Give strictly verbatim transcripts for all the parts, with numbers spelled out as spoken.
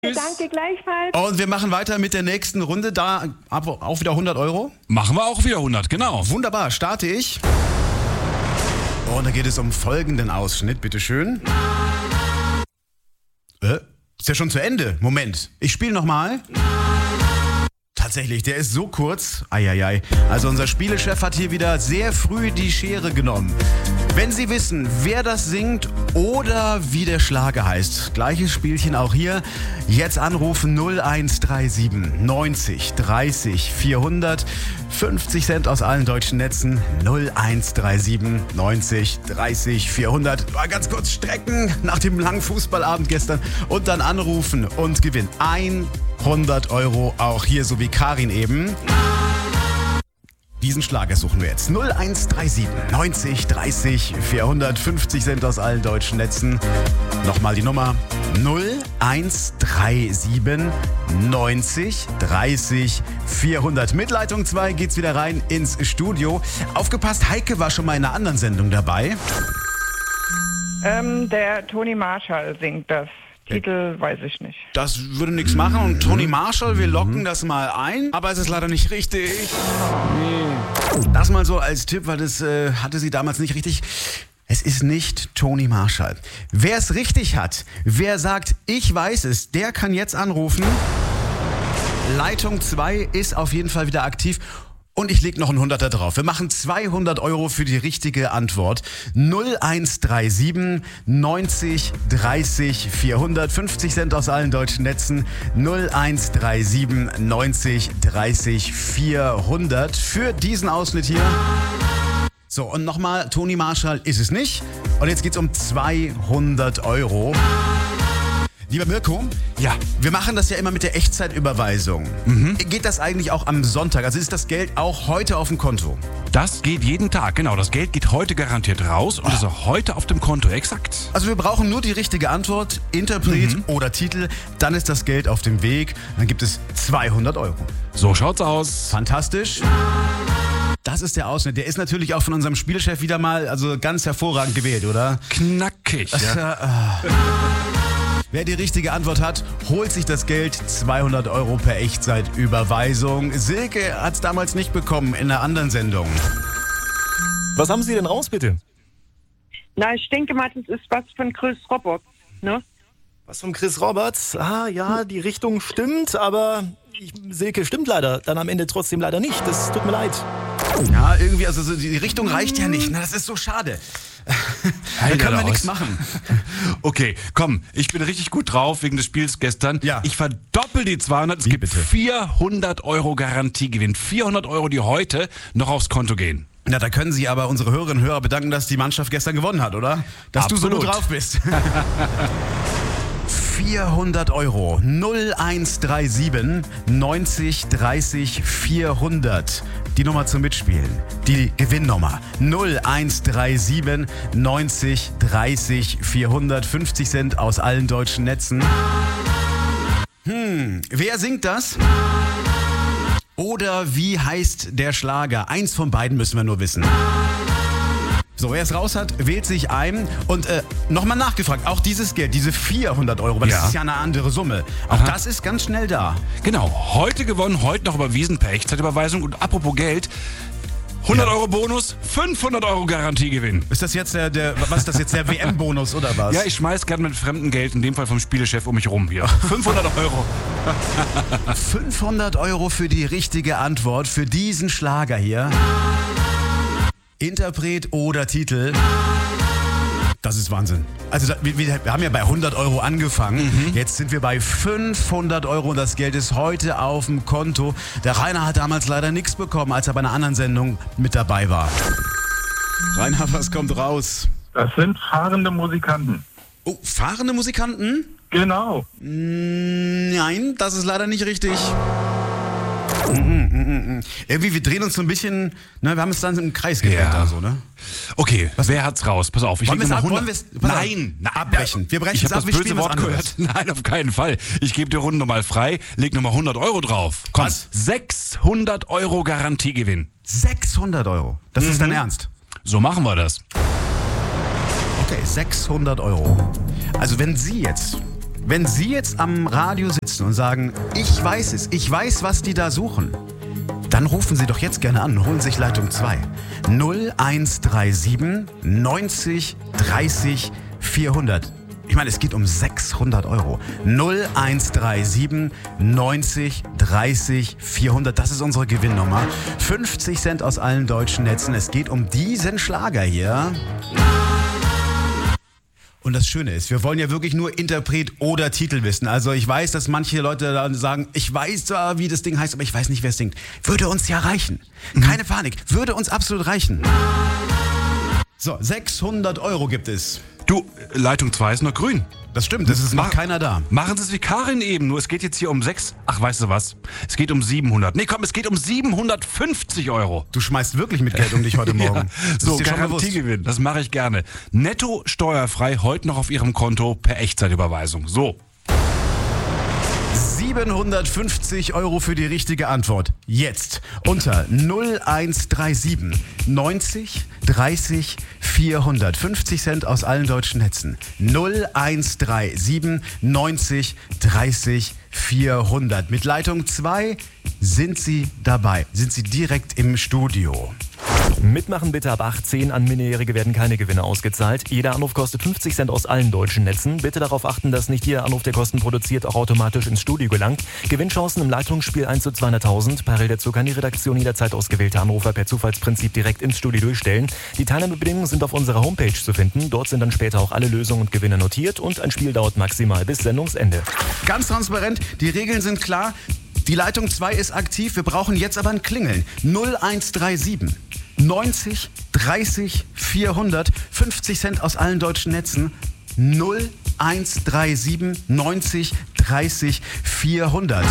Danke gleichfalls. Und wir machen weiter mit der nächsten Runde. Da auch wieder hundert Euro. Machen wir auch wieder hundert, genau. Wunderbar, starte ich. Und da geht es um folgenden Ausschnitt, bitteschön. Äh, ist ja schon zu Ende. Moment, ich spiele nochmal. Tatsächlich, der ist so kurz. Eieiei. Also unser Spielechef hat hier wieder sehr früh die Schere genommen. Wenn Sie wissen, wer das singt oder wie der Schlager heißt, gleiches Spielchen auch hier. Jetzt anrufen null eins drei sieben neunzig dreißig vierhundert. fünfzig Cent aus allen deutschen Netzen. null eins drei sieben neunzig dreißig vierhundert. Mal ganz kurz strecken nach dem langen Fußballabend gestern und dann anrufen und gewinnen hundert Euro, auch hier so wie Karin eben. Diesen Schlager suchen wir jetzt. null eins drei sieben neunzig dreißig vierhundert. fünfzig Cent aus allen deutschen Netzen. Nochmal die Nummer. null eins drei sieben neunzig dreißig vierhundert. Mit Leitung zwei geht's wieder rein ins Studio. Aufgepasst, Heike war schon mal in einer anderen Sendung dabei. Ähm, der Toni Marshall singt das. Titel weiß ich nicht. Das würde nichts machen. Und Toni Marshall, wir locken das mal ein. Aber es ist leider nicht richtig. Nee. Das mal so als Tipp, weil das äh, hatte sie damals nicht richtig. Es ist nicht Toni Marshall. Wer es richtig hat, wer sagt, ich weiß es, der kann jetzt anrufen. Leitung zwei ist auf jeden Fall wieder aktiv. Und ich lege noch einen Hunderter drauf. Wir machen zweihundert Euro für die richtige Antwort. null eins drei sieben neunzig dreißig vierhundert. fünfzig Cent aus allen deutschen Netzen. null eins drei sieben neunzig dreißig vierhundert. Für diesen Ausschnitt hier. So, und nochmal, Toni Marshall ist es nicht. Und jetzt geht's um zweihundert Euro. Lieber Mirko, ja, wir machen das ja immer mit der Echtzeitüberweisung. Mhm. Geht das eigentlich auch am Sonntag? Also ist das Geld auch heute auf dem Konto? Das geht jeden Tag, genau. Das Geld geht heute garantiert raus und oh. ist auch heute auf dem Konto, exakt. Also wir brauchen nur die richtige Antwort, Interpret mhm. oder Titel. Dann ist das Geld auf dem Weg. Dann gibt es zweihundert Euro. So schaut's aus. Fantastisch. Das ist der Ausschnitt. Der ist natürlich auch von unserem Spielchef wieder mal also ganz hervorragend gewählt, oder? Knackig. Ja. Wer die richtige Antwort hat, holt sich das Geld, zweihundert Euro per Echtzeitüberweisung. Silke hat es damals nicht bekommen in einer anderen Sendung. Was haben Sie denn raus, bitte? Na, ich denke mal, das ist was von Chris Roberts, ne? Was von Chris Roberts? Ah, ja, die Richtung stimmt, aber ich, Silke, stimmt leider. Dann am Ende trotzdem leider nicht. Das tut mir leid. Ja, irgendwie, also so die Richtung reicht ja nicht. Na, das ist so schade. Da können wir nichts machen. Okay, komm, ich bin richtig gut drauf wegen des Spiels gestern. Ja. Ich verdoppel die zweihundert. Es Wie gibt bitte? vierhundert Euro Garantiegewinn. vierhundert Euro, die heute noch aufs Konto gehen. Na, da können Sie aber unsere Hörerinnen und Hörer bedanken, dass die Mannschaft gestern gewonnen hat, oder? Dass Absolut. du so gut drauf bist. vierhundert Euro. null eins drei sieben neunzig dreißig vierhundert. Die Nummer zum Mitspielen. Die Gewinnnummer. null eins drei sieben neunzig dreißig vierhundert. fünfzig Cent aus allen deutschen Netzen. Hm, wer singt das? Oder wie heißt der Schlager? Eins von beiden müssen wir nur wissen. So, wer es raus hat, wählt sich ein. Und äh, nochmal nachgefragt, auch dieses Geld, diese vierhundert Euro, weil ja. das ist ja eine andere Summe. Auch Aha. das ist ganz schnell da. Genau, heute gewonnen, heute noch überwiesen per Echtzeitüberweisung. Und apropos Geld, hundert ja. Euro Bonus, fünfhundert Euro Garantiegewinn. Ist das jetzt der, der was ist das jetzt, der W M-Bonus oder was? Ja, ich schmeiß gerne mit fremdem Geld, in dem Fall vom Spielechef, um mich rum hier. fünfhundert Euro. fünfhundert Euro für die richtige Antwort, für diesen Schlager hier. Interpret oder Titel. Das ist Wahnsinn. Also wir, wir haben ja bei hundert Euro angefangen. Mhm. Jetzt sind wir bei fünfhundert Euro und das Geld ist heute auf dem Konto. Der Rainer hat damals leider nichts bekommen, als er bei einer anderen Sendung mit dabei war. Rainer, was kommt raus? Das sind fahrende Musikanten. Oh, fahrende Musikanten? Genau. Nein, das ist leider nicht richtig. Mm, mm, mm, mm. Irgendwie, wir drehen uns so ein bisschen, ne, wir haben es dann im Kreis gedreht ja. da so, ne? Okay, was, wer hat's raus? Pass auf, ich wollen wir ab, hundert... Nein, na, abbrechen. Wir brechen ich es hab ab, das wir böse Wort gehört. Nein, auf keinen Fall. Ich gebe die Runde nochmal frei, leg nochmal hundert Euro drauf. Komm, was? sechshundert Euro Garantiegewinn. sechshundert Euro? Das mhm. ist dein Ernst? So machen wir das. Okay, sechshundert Euro. Also wenn Sie jetzt Wenn Sie jetzt am Radio sitzen und sagen, ich weiß es, ich weiß, was die da suchen, dann rufen Sie doch jetzt gerne an und holen sich Leitung zwei. null eins drei sieben neunzig dreißig vierhundert. Ich meine, es geht um sechshundert Euro. null eins drei sieben neunzig dreißig vierhundert. Das ist unsere Gewinnnummer. fünfzig Cent aus allen deutschen Netzen. Es geht um diesen Schlager hier. Und das Schöne ist, wir wollen ja wirklich nur Interpret oder Titel wissen. Also ich weiß, dass manche Leute dann sagen, ich weiß zwar, wie das Ding heißt, aber ich weiß nicht, wer es singt. Würde uns ja reichen. Keine Panik. Würde uns absolut reichen. So, sechshundert Euro gibt es. Du, Leitung zwei ist noch grün. Das stimmt, es ist noch Mach- keiner da. Machen Sie es wie Karin eben, nur es geht jetzt hier um sechs. Ach, weißt du was? Es geht um siebenhundert. Nee, komm, es geht um siebenhundertfünfzig Euro. Du schmeißt wirklich mit Geld um dich heute Morgen. Ja, Das so, ist dir schon bewusst. Garantiegewinn, das mache ich gerne. Netto steuerfrei heute noch auf Ihrem Konto per Echtzeitüberweisung. So. siebenhundertfünfzig Euro für die richtige Antwort. Jetzt unter null eins drei sieben neunzig dreißig vierhundert. fünfzig Cent aus allen deutschen Netzen. null eins drei sieben neunzig dreißig vierhundert. Mit Leitung zwei sind Sie dabei. Sind Sie direkt im Studio. Mitmachen bitte ab achtzehn. An Minderjährige werden keine Gewinne ausgezahlt. Jeder Anruf kostet fünfzig Cent aus allen deutschen Netzen. Bitte darauf achten, dass nicht jeder Anruf, der Kosten produziert, auch automatisch ins Studio gelangt. Gewinnchancen im Leitungsspiel eins zu zweihunderttausend. Parallel dazu kann die Redaktion jederzeit ausgewählte Anrufer per Zufallsprinzip direkt ins Studio durchstellen. Die Teilnahmebedingungen sind auf unserer Homepage zu finden. Dort sind dann später auch alle Lösungen und Gewinne notiert und ein Spiel dauert maximal bis Sendungsende. Ganz transparent, die Regeln sind klar. Die Leitung zwei ist aktiv, wir brauchen jetzt aber ein Klingeln. null eins drei sieben neunzig dreißig vierhundert. fünfzig Cent aus allen deutschen Netzen. null eins drei sieben neunzig dreißig vierhundert.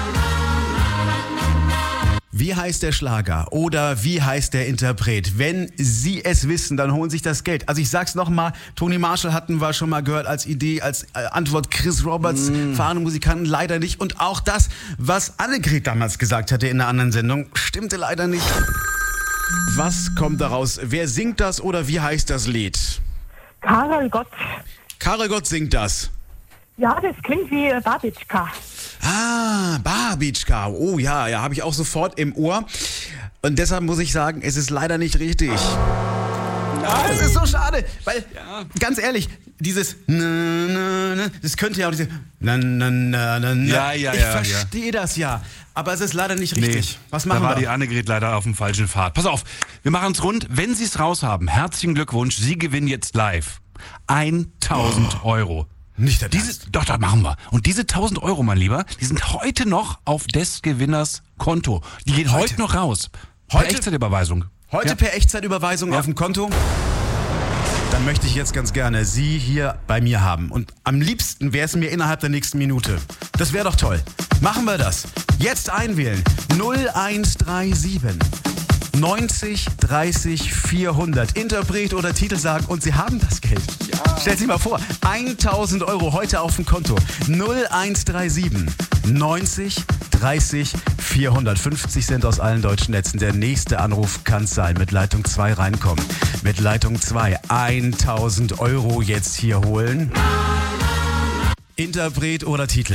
Wie heißt der Schlager oder wie heißt der Interpret? Wenn Sie es wissen, dann holen sich das Geld. Also ich sag's nochmal, Tony Marshall hatten wir schon mal gehört als Idee, als äh, Antwort. Chris Roberts, mm. fahrende Musikanten, leider nicht. Und auch das, was Annegret damals gesagt hatte in einer anderen Sendung, stimmte leider nicht. Was kommt daraus? Wer singt das oder wie heißt das Lied? Karel Gott. Karel Gott singt das. Ja, das klingt wie äh, Babitschka. Ah, Babitschka. Oh ja, ja, habe ich auch sofort im Ohr. Und deshalb muss ich sagen, es ist leider nicht richtig. Nein. Das ist so schade, weil, ja. ganz ehrlich, dieses na, na, na, das könnte ja auch diese na, na, na, na, na. Ja, ja, ich ja, verstehe ja. das ja, aber es ist leider nicht richtig. Nee, Was machen da war wir? die Annegret leider auf dem falschen Pfad. Pass auf, wir machen es rund. Wenn Sie es raus haben, herzlichen Glückwunsch, Sie gewinnen jetzt live tausend oh. Euro. Nicht der Diese, Doch, das machen wir. Und diese tausend Euro, mein Lieber, die sind heute noch auf des Gewinners Konto. Die gehen heute, heute noch raus. Per Heute? Echtzeitüberweisung. Heute ja. per Echtzeitüberweisung Ja. auf dem Konto. Dann möchte ich jetzt ganz gerne Sie hier bei mir haben. Und am liebsten wäre es mir innerhalb der nächsten Minute. Das wäre doch toll. Machen wir das. Jetzt einwählen. null eins drei sieben neunzig dreißig vierhundert. Interpret oder Titel sagen und Sie haben das Geld. Ja. Stellt sich mal vor, tausend Euro heute auf dem Konto. null eins drei sieben neunzig dreißig vierhundert. fünfzig Cent aus allen deutschen Netzen. Der nächste Anruf kann es sein. Mit Leitung zwei reinkommen. Mit Leitung zwei tausend Euro jetzt hier holen. Interpret oder Titel?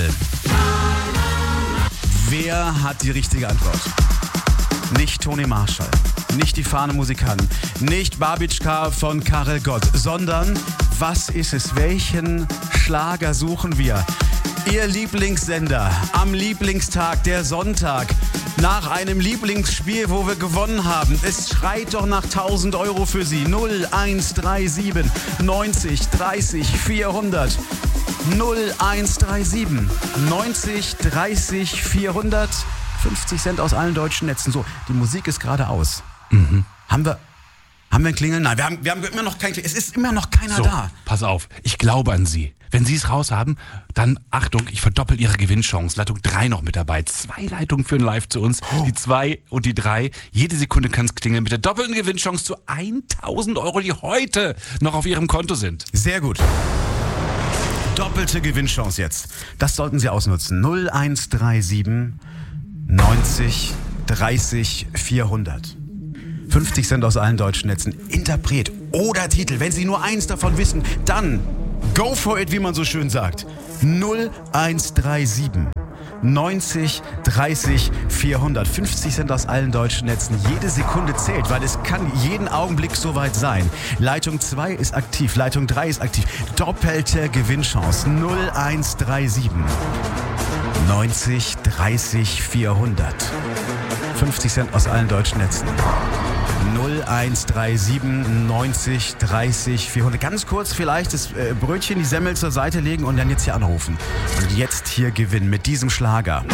Wer hat die richtige Antwort? Nicht Tony Marshall, nicht die Fahne Musikanten, nicht Babitschka von Karel Gott, sondern was ist es? Welchen Schlager suchen wir? Ihr Lieblingssender am Lieblingstag, der Sonntag, nach einem Lieblingsspiel, wo wir gewonnen haben. Es schreit doch nach tausend Euro für Sie. null eins drei sieben neunzig dreißig vierhundert. null eins drei sieben neunzig dreißig vierhundert. fünfzig Cent aus allen deutschen Netzen. So, die Musik ist gerade aus. Mhm. Haben wir, haben wir ein Klingeln? Nein, wir haben, wir haben immer noch kein Klingeln. Es ist immer noch keiner so, da. Pass auf, ich glaube an Sie. Wenn Sie es raus haben, dann Achtung, ich verdoppel Ihre Gewinnchance. Leitung drei noch mit dabei. Zwei Leitungen führen live zu uns. Oh. Die zwei und die drei. Jede Sekunde kann es klingeln mit der doppelten Gewinnchance zu tausend Euro, die heute noch auf Ihrem Konto sind. Sehr gut. Doppelte Gewinnchance jetzt. Das sollten Sie ausnutzen. null eins drei sieben neunzig dreißig vierhundert. fünfzig Cent aus allen deutschen Netzen. Interpret oder Titel. Wenn Sie nur eins davon wissen, dann Go for it, wie man so schön sagt. null eins drei sieben neunzig dreißig vierhundert. fünfzig Cent aus allen deutschen Netzen. Jede Sekunde zählt, weil es kann jeden Augenblick soweit sein. Leitung zwei ist aktiv, Leitung drei ist aktiv. Doppelte Gewinnchance. null eins drei sieben neunzig dreißig vierhundert. fünfzig Cent aus allen deutschen Netzen. null eins drei sieben neunzig dreißig vierhundert. Ganz kurz vielleicht das äh, Brötchen, die Semmel zur Seite legen und dann jetzt hier anrufen. Und jetzt hier gewinnen mit diesem Schlager.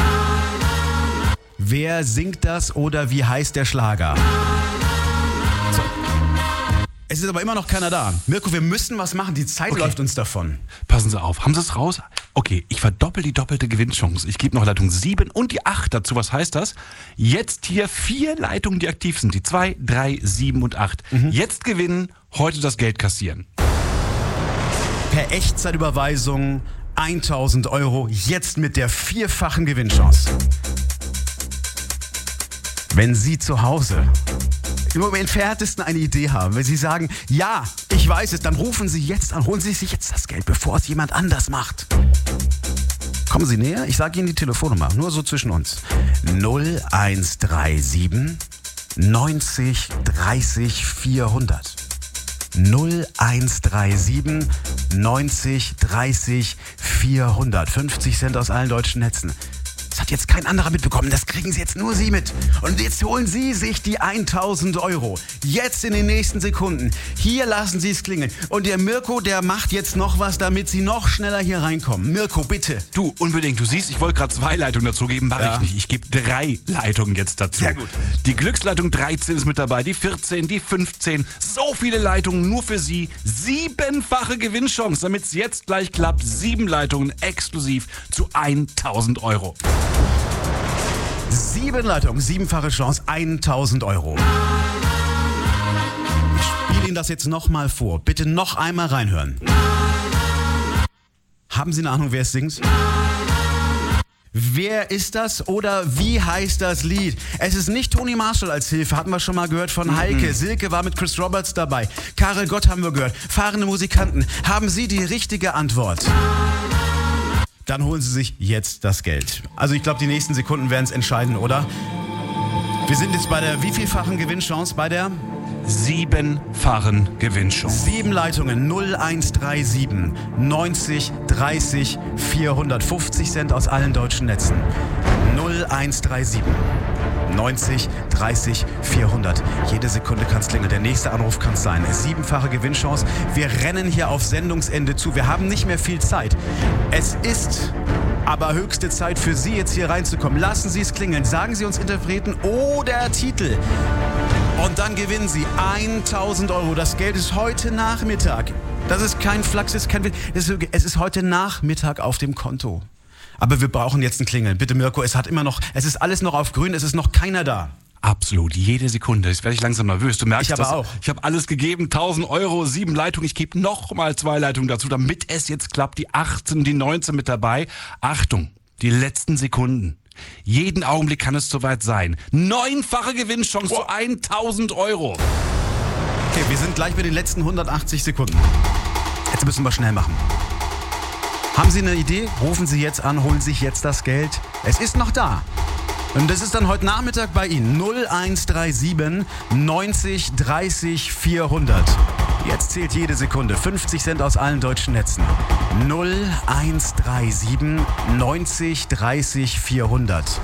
Wer singt das oder wie heißt der Schlager? So. Es ist aber immer noch keiner da. Mirko, wir müssen was machen. Die Zeit Okay. läuft uns davon. Passen Sie auf. Haben Sie es raus? Okay, ich verdoppel die doppelte Gewinnchance. Ich gebe noch Leitung sieben und die acht dazu. Was heißt das? Jetzt hier vier Leitungen, die aktiv sind. Die zwei, drei, sieben und acht. Mhm. Jetzt gewinnen, heute das Geld kassieren. Per Echtzeitüberweisung tausend Euro. Jetzt mit der vierfachen Gewinnchance. Wenn Sie zu Hause im entferntesten eine Idee haben, wenn Sie sagen, ja, ich weiß es, dann rufen Sie jetzt an, holen Sie sich jetzt das Geld, bevor es jemand anders macht. Kommen Sie näher, ich sage Ihnen die Telefonnummer, nur so zwischen uns. null eins drei sieben neunzig dreißig vierhundert. null eins drei sieben neunzig dreißig vierhundert. fünfzig Cent aus allen deutschen Netzen. Das hat jetzt kein anderer mitbekommen, das kriegen Sie jetzt nur Sie mit. Und jetzt holen Sie sich die tausend Euro. Jetzt in den nächsten Sekunden. Hier lassen Sie es klingeln. Und der Mirko, der macht jetzt noch was, damit Sie noch schneller hier reinkommen. Mirko, bitte. Du, unbedingt. Du siehst, ich wollte gerade zwei Leitungen dazu geben, mache Ja. ich nicht. Ich gebe drei Leitungen jetzt dazu. Sehr gut. Die Glücksleitung dreizehn ist mit dabei, die vierzehn, die fünfzehn. So viele Leitungen nur für Sie. Siebenfache Gewinnchance, damit es jetzt gleich klappt. Sieben Leitungen exklusiv zu tausend Euro. Sieben Leitungen, siebenfache Chance, tausend Euro. Ich spiele Ihnen das jetzt nochmal vor. Bitte noch einmal reinhören. Haben Sie eine Ahnung, wer es singt? Wer ist das oder wie heißt das Lied? Es ist nicht Toni Marshall als Hilfe, hatten wir schon mal gehört von Heike. Silke war mit Chris Roberts dabei. Karel Gott haben wir gehört. Fahrende Musikanten. Haben Sie die richtige Antwort? Dann holen Sie sich jetzt das Geld. Also ich glaube, die nächsten Sekunden werden es entscheiden, oder? Wir sind jetzt bei der wievielfachen Gewinnchance? Bei der Siebenfachen Gewinnchance. sieben Leitungen. null eins drei sieben neunzig dreißig vierhundert. fünfzig Cent aus allen deutschen Netzen. null eins drei sieben neunzig dreißig vierhundert. Jede Sekunde kann es klingeln. Der nächste Anruf kann es sein. Siebenfache Gewinnchance. Wir rennen hier auf Sendungsende zu. Wir haben nicht mehr viel Zeit. Es ist aber höchste Zeit für Sie, jetzt hier reinzukommen. Lassen Sie es klingeln. Sagen Sie uns Interpreten oder Titel. Und dann gewinnen Sie tausend Euro. Das Geld ist heute Nachmittag. Das ist kein Flachs, das ist kein Witz. Es ist heute Nachmittag auf dem Konto. Aber wir brauchen jetzt ein Klingeln. Bitte, Mirko, es hat immer noch, es ist alles noch auf grün, es ist noch keiner da. Absolut, jede Sekunde. Jetzt werde ich langsam nervös. Du merkst Ich aber das. auch. Ich habe alles gegeben, tausend Euro, sieben Leitungen. Ich gebe noch mal zwei Leitungen dazu, damit es jetzt klappt. Die achtzehn, die neunzehn mit dabei. Achtung, die letzten Sekunden. Jeden Augenblick kann es soweit sein. Neunfache Gewinnchance zu tausend Euro. Okay, wir sind gleich bei den letzten hundertachtzig Sekunden. Jetzt müssen wir schnell machen. Haben Sie eine Idee? Rufen Sie jetzt an, holen sich jetzt das Geld. Es ist noch da. Und das ist dann heute Nachmittag bei Ihnen. null eins drei sieben neunzig dreißig vierhundert. Jetzt zählt jede Sekunde. fünfzig Cent aus allen deutschen Netzen. null eins drei sieben neunzig dreißig vierhundert.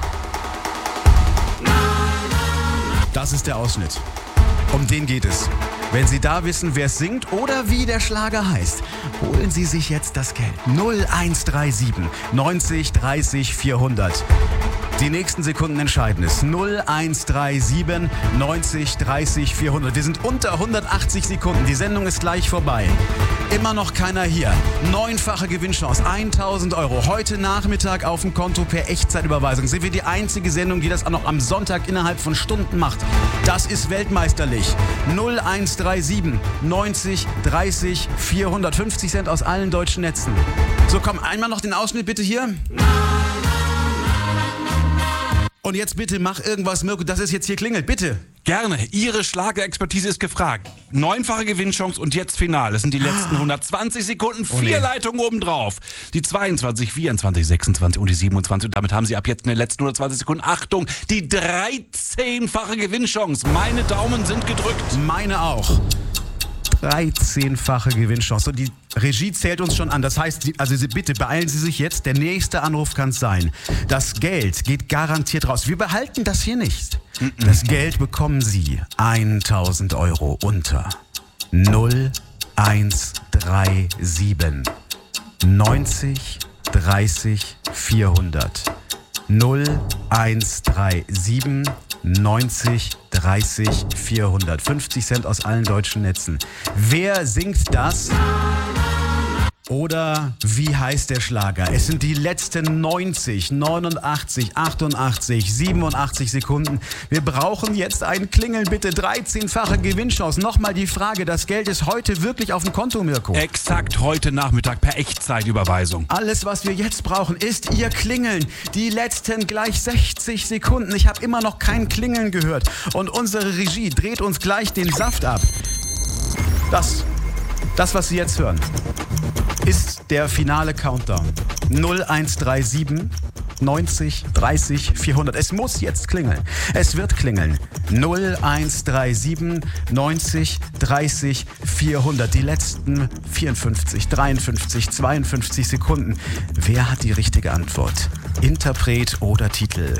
Das ist der Ausschnitt. Um den geht es. Wenn Sie da wissen, wer es singt oder wie der Schlager heißt, holen Sie sich jetzt das Geld. null eins drei sieben neunzig dreißig vierhundert. Die nächsten Sekunden entscheiden es. null eins drei sieben neunzig dreißig vierhundert. Wir sind unter hundertachtzig Sekunden. Die Sendung ist gleich vorbei. Immer noch keiner hier. Neunfache Gewinnchance. tausend Euro. Heute Nachmittag auf dem Konto per Echtzeitüberweisung. Sind wir die einzige Sendung, die das auch noch am Sonntag innerhalb von Stunden macht. Das ist weltmeisterlich. null eins drei sieben neunzig dreißig vierhundert. fünfzig Cent aus allen deutschen Netzen. So, komm, einmal noch den Ausschnitt bitte hier. Und jetzt bitte mach irgendwas, Mirko, dass es jetzt hier klingelt, bitte. Gerne. Ihre Schlagerexpertise ist gefragt. Neunfache Gewinnchance und jetzt Finale. Es sind die letzten hundertzwanzig Sekunden, vier Oh nee. Leitungen obendrauf. Die zweiundzwanzig, vierundzwanzig, sechsundzwanzig und die siebenundzwanzig. Und damit haben Sie ab jetzt in den letzten hundertzwanzig Sekunden, Achtung, die dreizehnfache Gewinnchance. Meine Daumen sind gedrückt. Meine auch. dreizehnfache Gewinnchance. Und die Regie zählt uns schon an. Das heißt, Sie- also Sie, bitte beeilen Sie sich jetzt. Der nächste Anruf kann es sein. Das Geld geht garantiert raus. Wir behalten das hier nicht. Das Geld bekommen Sie tausend Euro unter null eins drei sieben neunzig dreißig vierhundert. null eins drei sieben neunzig dreißig vierhundert. fünfzig Cent aus allen deutschen Netzen. Wer singt das? Oder wie heißt der Schlager? Es sind die letzten neunzig, neunundachtzig, achtundachtzig, siebenundachtzig Sekunden. Wir brauchen jetzt ein Klingeln, bitte. dreizehnfache Gewinnchance. Nochmal die Frage, das Geld ist heute wirklich auf dem Konto, Mirko. Exakt heute Nachmittag per Echtzeitüberweisung. Alles, was wir jetzt brauchen, ist Ihr Klingeln. Die letzten gleich sechzig Sekunden. Ich habe immer noch kein Klingeln gehört. Und unsere Regie dreht uns gleich den Saft ab. Das, das, was Sie jetzt hören, ist der finale Countdown. null eins drei sieben neunzig dreißig vierhundert. Es muss jetzt klingeln. Es wird klingeln. null eins drei sieben neunzig dreißig vierhundert. Die letzten vierundfünfzig, dreiundfünfzig, zweiundfünfzig Sekunden. Wer hat die richtige Antwort? Interpret oder Titel?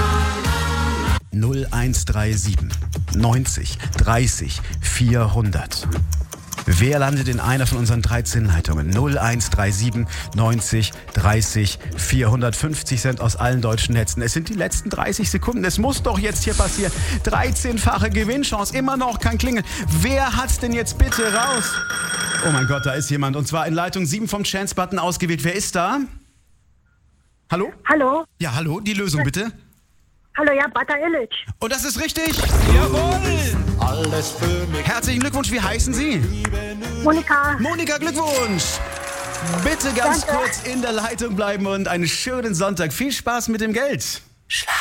null eins drei sieben neunzig dreißig vierhundert. Wer landet in einer von unseren dreizehn Leitungen? null eins drei sieben neunzig dreißig vierhundert. fünfzig Cent aus allen deutschen Netzen. Es sind die letzten dreißig Sekunden. Es muss doch jetzt hier passieren. dreizehnfache Gewinnchance. Immer noch kein Klingeln. Wer hat's denn jetzt bitte raus? Oh mein Gott, da ist jemand. Und zwar in Leitung sieben vom Chance-Button ausgewählt. Wer ist da? Hallo? Hallo, Ja, hallo. Die Lösung bitte. hallo, ja, Bata Illich. Und das ist richtig. Jawohl! Alles für mich. Herzlichen Glückwunsch. Wie heißen Sie? Monika, Monika, Glückwunsch! Bitte ganz Danke. kurz in der Leitung bleiben und einen schönen Sonntag. Viel Spaß mit dem Geld.